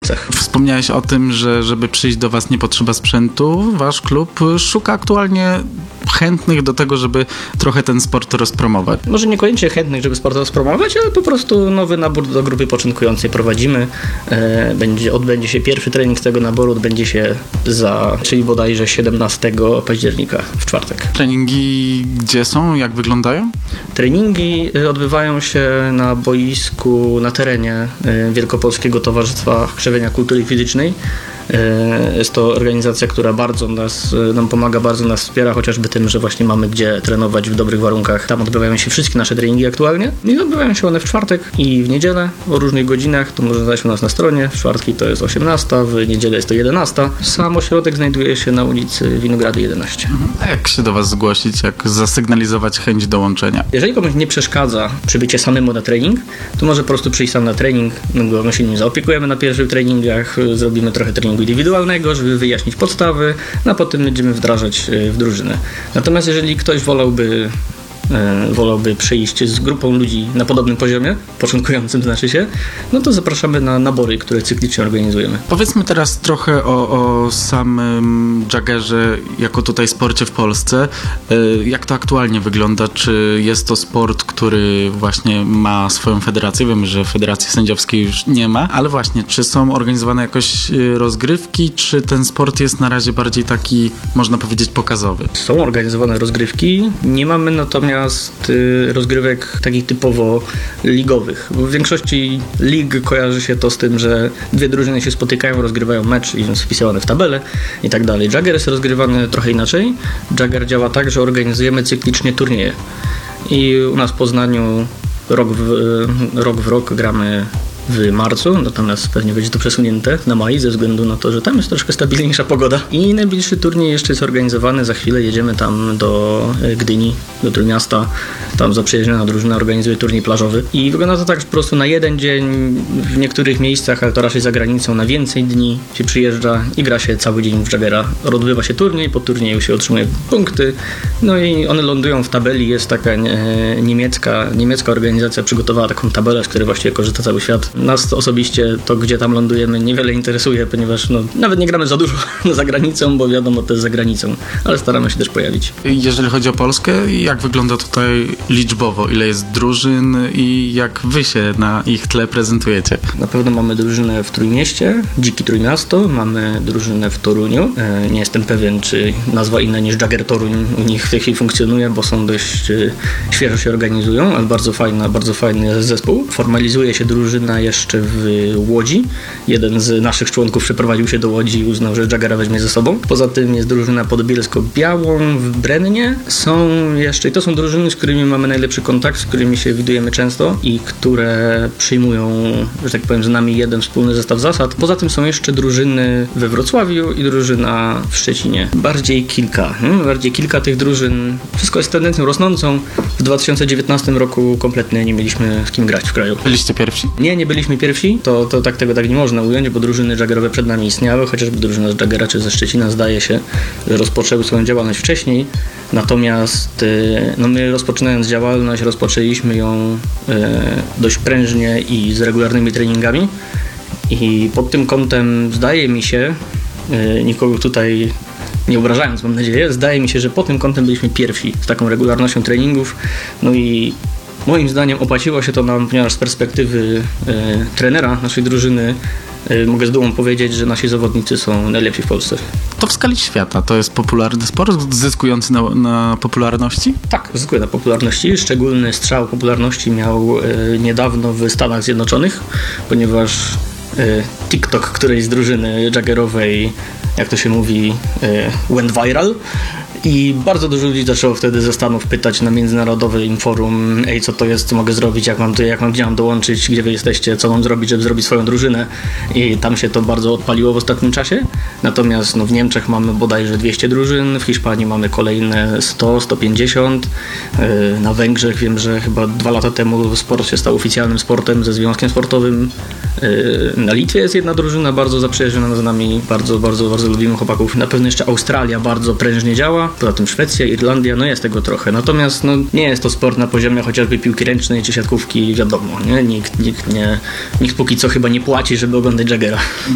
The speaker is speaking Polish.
Polsce. Wspomniałeś o tym, że żeby przyjść do was nie potrzeba sprzętu. Wasz klub szuka aktualnie chętnych do tego, żeby trochę ten sport rozpromować. Może niekoniecznie chętnych, żeby sport rozpromować, ale po prostu nowy nabór do grupy początkującej prowadzimy. Odbędzie się pierwszy trening z tego naboru, odbędzie się czyli bodajże 17 października, w czwartek. Treningi gdzie są? Jak wyglądają? Treningi odbywają się na boisku, na terenie Wielkopolskiego Towarzystwa Krzewienia Kultury Fizycznej. Jest to organizacja, która bardzo nam pomaga, bardzo nas wspiera, chociażby tym, że właśnie mamy gdzie trenować w dobrych warunkach. Tam odbywają się wszystkie nasze treningi aktualnie i odbywają się one w czwartek i w niedzielę o różnych godzinach. To można znaleźć u nas na stronie. W czwartki to jest 18, w niedzielę jest to 11. Sam ośrodek znajduje się na ulicy Winogrady 11. A jak się do was zgłosić? Jak zasygnalizować chęć dołączenia? Jeżeli komuś nie przeszkadza przybycie samemu na trening, to może po prostu przyjść sam na trening. My się nim zaopiekujemy na pierwszych treningach, zrobimy trochę treningu indywidualnego, żeby wyjaśnić podstawy, a potem będziemy wdrażać w drużynę. Natomiast jeżeli ktoś wolałby przyjść z grupą ludzi na podobnym poziomie, początkującym znaczy się, no to zapraszamy na nabory, które cyklicznie organizujemy. Powiedzmy teraz trochę o samym jaggerze jako tutaj sporcie w Polsce. Jak to aktualnie wygląda? Czy jest to sport, który właśnie ma swoją federację? Wiemy, że federacji sędziowskiej już nie ma, ale właśnie, czy są organizowane jakoś rozgrywki, czy ten sport jest na razie bardziej taki, można powiedzieć, pokazowy? Są organizowane rozgrywki, nie mamy natomiast rozgrywek takich typowo ligowych. Bo w większości lig kojarzy się to z tym, że dwie drużyny się spotykają, rozgrywają mecz i jest wpisane w tabelę i tak dalej. Jagger jest rozgrywany trochę inaczej. Jagger działa tak, że organizujemy cyklicznie turnieje. I u nas w Poznaniu rok w rok gramy w marcu, natomiast pewnie będzie to przesunięte na maj ze względu na to, że tam jest troszkę stabilniejsza pogoda. I najbliższy turniej jeszcze jest organizowany, za chwilę jedziemy tam do Gdyni, do Trójmiasta, tam zaprzyjaźniona drużyna organizuje turniej plażowy i wygląda to tak, że po prostu na jeden dzień w niektórych miejscach, ale to raczej za granicą, na więcej dni się przyjeżdża i gra się cały dzień w Jaggera. Odbywa się turniej, po turnieju się otrzymuje punkty, no i one lądują w tabeli. Jest taka niemiecka organizacja przygotowała taką tabelę, z której właściwie korzysta cały świat. Nas osobiście to, gdzie tam lądujemy, niewiele interesuje, ponieważ nawet nie gramy za dużo za granicą, bo wiadomo, to jest za granicą, ale staramy się też pojawić. Jeżeli chodzi o Polskę, jak wygląda tutaj liczbowo? Ile jest drużyn i jak wy się na ich tle prezentujecie? Na pewno mamy drużynę w Trójmieście, Dziki Trójmiasto, mamy drużynę w Toruniu. Nie jestem pewien, czy nazwa inna niż Jagger Toruń u nich w tej chwili funkcjonuje, bo są dość świeżo się organizują, ale bardzo fajny zespół. Formalizuje się drużyna jeszcze w Łodzi. Jeden z naszych członków przeprowadził się do Łodzi i uznał, że Jaggera weźmie ze sobą. Poza tym jest drużyna pod Bielsko-Białą w Brennie. I to są drużyny, z którymi mamy najlepszy kontakt, z którymi się widujemy często i które przyjmują, że tak powiem, z nami jeden wspólny zestaw zasad. Poza tym są jeszcze drużyny we Wrocławiu i drużyna w Szczecinie. Bardziej kilka tych drużyn. Wszystko jest tendencją rosnącą. W 2019 roku kompletnie nie mieliśmy z kim grać w kraju. Byliście pierwsi? Nie byliśmy pierwsi. Tego tak nie można ująć, bo drużyny jaggerowe przed nami istniały, chociażby drużyna z Jaggera czy ze Szczecina zdaje się, że rozpoczęły swoją działalność wcześniej. Natomiast my rozpoczynając działalność, rozpoczęliśmy ją dość prężnie i z regularnymi treningami. I pod tym kątem zdaje mi się, nikogo tutaj nie obrażając, mam nadzieję, zdaje mi się, że pod tym kątem byliśmy pierwsi z taką regularnością treningów. No i moim zdaniem opłaciło się to nam, ponieważ z perspektywy trenera naszej drużyny mogę z dumą powiedzieć, że nasi zawodnicy są najlepsi w Polsce. To w skali świata to jest popularny sport, zyskujący na popularności? Tak, zyskuje na popularności. Szczególny strzał popularności miał niedawno w Stanach Zjednoczonych, ponieważ TikTok którejś z drużyny jaggerowej, jak to się mówi, went viral. I bardzo dużo ludzi zaczęło wtedy ze Stanów pytać na międzynarodowym forum: ej, co to jest, co mogę zrobić, gdzie mam dołączyć, gdzie wy jesteście, co mam zrobić, żeby zrobić swoją drużynę. I tam się to bardzo odpaliło w ostatnim czasie. Natomiast w Niemczech mamy bodajże 200 drużyn, w Hiszpanii mamy kolejne 100, 150. Na Węgrzech wiem, że chyba 2 lata temu sport się stał oficjalnym sportem ze związkiem sportowym. Na Litwie jest jedna drużyna bardzo zaprzyjaźniona z nami, bardzo lubimy chłopaków. Na pewno jeszcze Australia bardzo prężnie działa. Poza tym Szwecja, Irlandia, jest tego trochę. Natomiast nie jest to sport na poziomie chociażby piłki ręcznej czy siatkówki, wiadomo. Nie? Nikt póki co chyba nie płaci, żeby oglądać Jaggera.